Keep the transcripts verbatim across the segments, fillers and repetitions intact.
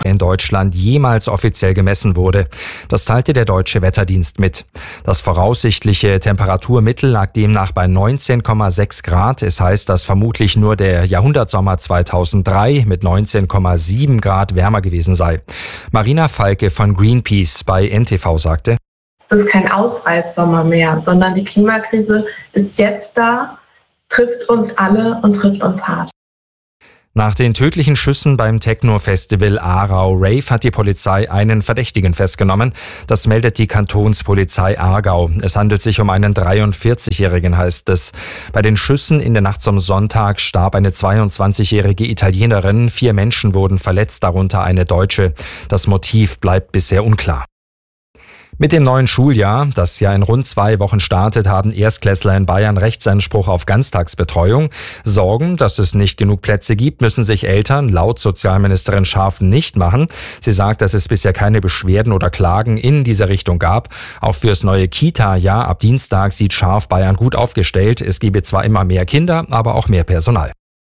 in Deutschland jemals offiziell gemessen wurde. Das teilte der Deutsche Wetterdienst mit. Das voraussichtliche Temperaturmittel lag demnach bei neunzehn Komma sechs Grad. Es heißt, dass vermutlich nur der Jahrhundertsommer zweitausenddrei mit neunzehn Komma sieben Grad wärmer gewesen sei. Marina Falke von Greenpeace bei N T V sagte: Es ist kein Ausreißsommer mehr, sondern die Klimakrise ist jetzt da, trifft uns alle und trifft uns hart. Nach den tödlichen Schüssen beim Techno-Festival Aarau Rave hat die Polizei einen Verdächtigen festgenommen. Das meldet die Kantonspolizei Aargau. Es handelt sich um einen dreiundvierzigjährigen, heißt es. Bei den Schüssen in der Nacht zum Sonntag starb eine zweiundzwanzigjährige Italienerin. Vier Menschen wurden verletzt, darunter eine Deutsche. Das Motiv bleibt bisher unklar. Mit dem neuen Schuljahr, das ja in rund zwei Wochen startet, haben Erstklässler in Bayern Rechtsanspruch auf Ganztagsbetreuung. Sorgen, dass es nicht genug Plätze gibt, müssen sich Eltern laut Sozialministerin Scharf nicht machen. Sie sagt, dass es bisher keine Beschwerden oder Klagen in dieser Richtung gab. Auch fürs neue Kita-Jahr ab Dienstag sieht Scharf Bayern gut aufgestellt. Es gebe zwar immer mehr Kinder, aber auch mehr Personal.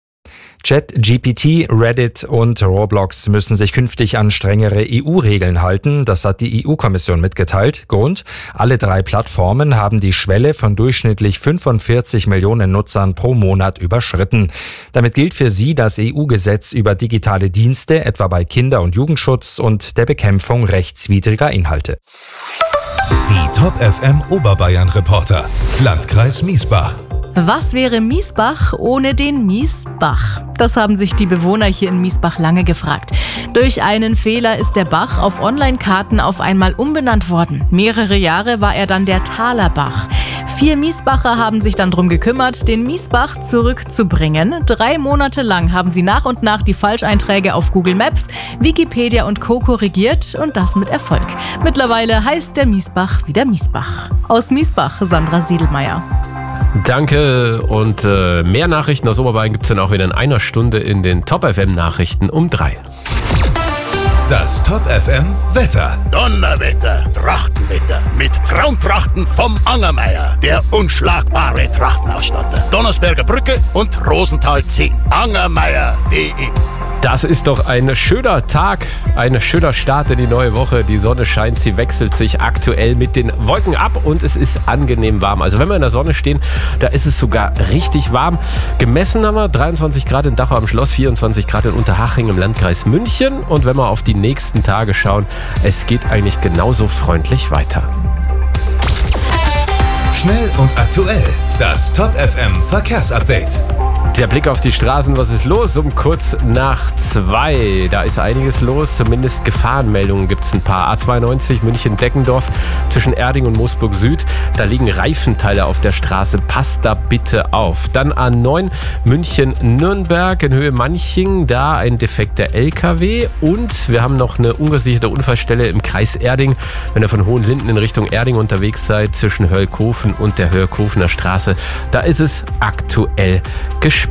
ChatGPT, Reddit und Roblox müssen sich künftig an strengere E U-Regeln halten. Das hat die E U-Kommission mitgeteilt. Grund: Alle drei Plattformen haben die Schwelle von durchschnittlich fünfundvierzig Millionen Nutzern pro Monat überschritten. Damit gilt für sie das E U-Gesetz über digitale Dienste, etwa bei Kinder- und Jugendschutz und der Bekämpfung rechtswidriger Inhalte. Die Top F M Oberbayern Reporter, Landkreis Miesbach. Was wäre Miesbach ohne den Miesbach? Das haben sich die Bewohner hier in Miesbach lange gefragt. Durch einen Fehler ist der Bach auf Online-Karten auf einmal umbenannt worden. Mehrere Jahre war er dann der Talerbach. Vier Miesbacher haben sich dann darum gekümmert, den Miesbach zurückzubringen. Drei Monate lang haben sie nach und nach die Falscheinträge auf Google Maps, Wikipedia und Co. korrigiert und das mit Erfolg. Mittlerweile heißt der Miesbach wieder Miesbach. Aus Miesbach, Sandra Siedelmeier. Danke, und äh, mehr Nachrichten aus Oberbayern gibt es dann auch wieder in einer Stunde in den Top F M Nachrichten um drei. Das Top F M Wetter. Donnerwetter, Trachtenwetter mit Traumtrachten vom Angermeier, der unschlagbare Trachtenausstatter. Donnersberger Brücke und Rosenthal zehn. Angermeier punkt de. Das ist doch ein schöner Tag, ein schöner Start in die neue Woche. Die Sonne scheint, sie wechselt sich aktuell mit den Wolken ab und es ist angenehm warm. Also wenn wir in der Sonne stehen, da ist es sogar richtig warm. Gemessen haben wir dreiundzwanzig Grad in Dachau am Schloss, vierundzwanzig Grad in Unterhaching im Landkreis München. Und wenn wir auf die nächsten Tage schauen, es geht eigentlich genauso freundlich weiter. Schnell und aktuell, das Top F M Verkehrsupdate. Der Blick auf die Straßen, was ist los? Um kurz nach zwei. Da ist einiges los, zumindest Gefahrenmeldungen gibt es ein paar. A zweiundneunzig München-Deckendorf zwischen Erding und Moosburg Süd. Da liegen Reifenteile auf der Straße. Passt da bitte auf. Dann A neun München-Nürnberg in Höhe Manching. Da ein defekter L K W. Und wir haben noch eine ungesicherte Unfallstelle im Kreis Erding. Wenn ihr von Hohenlinden in Richtung Erding unterwegs seid, zwischen Höllkofen und der Höllkofener Straße, da ist es aktuell gesperrt.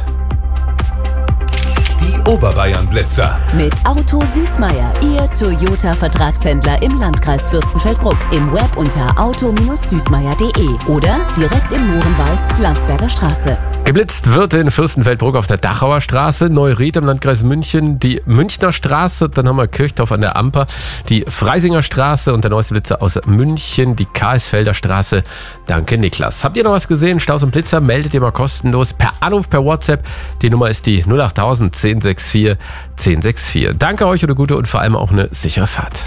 Die Oberbayern-Blitzer. Mit Auto Süßmeier, Ihr Toyota-Vertragshändler im Landkreis Fürstenfeldbruck. Im Web unter auto Süßmeier punkt de oder direkt im Mohrenweiß, Landsberger Straße. Geblitzt wird in Fürstenfeldbruck auf der Dachauer Straße, Neuried im Landkreis München, die Münchner Straße, dann haben wir Kirchdorf an der Amper, die Freisinger Straße und der neueste Blitzer aus München, die Karlsfelder Straße. Danke, Niklas. Habt ihr noch was gesehen? Staus und Blitzer meldet ihr mal kostenlos per Anruf, per WhatsApp. Die Nummer ist die null achttausend zehn sechs vier zehn sechs vier. Danke euch, eine gute und vor allem auch eine sichere Fahrt.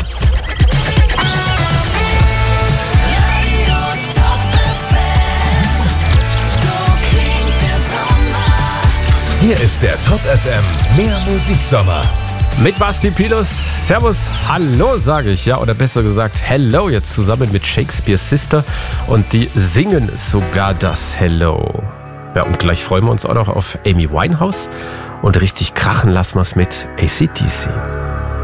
Hier ist der Top F M Mehr Musiksommer. Mit Basti Pilos. Servus, hallo sage ich, ja, oder besser gesagt Hello, jetzt zusammen mit Shakespeare Sister und die singen sogar das Hello. Ja, und gleich freuen wir uns auch noch auf Amy Winehouse und richtig krachen lassen wir es mit A C D C.